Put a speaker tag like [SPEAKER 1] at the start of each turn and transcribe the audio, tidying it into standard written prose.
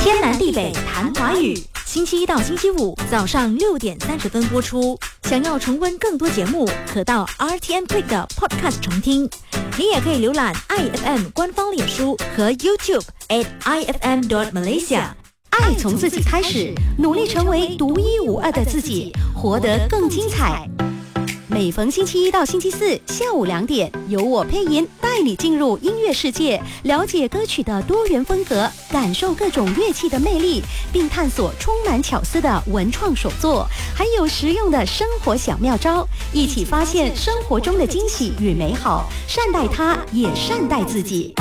[SPEAKER 1] 天南地北谈华语，星期一到星期五早上6:30播出。想要重温更多节目，可到 RTM Play 的 Podcast 重听。你也可以浏览 IFM 官方脸书和 YouTube @IFM.Malaysia。爱从自己开始，努力成为独一无二的自己，活得更精彩。每逢星期一到星期四下午2点，由我配音带你进入音乐世界，了解歌曲的多元风格，感受各种乐器的魅力，并探索充满巧思的文创手作，还有实用的生活小妙招，一起发现生活中的惊喜与美好，善待它，也善待自己。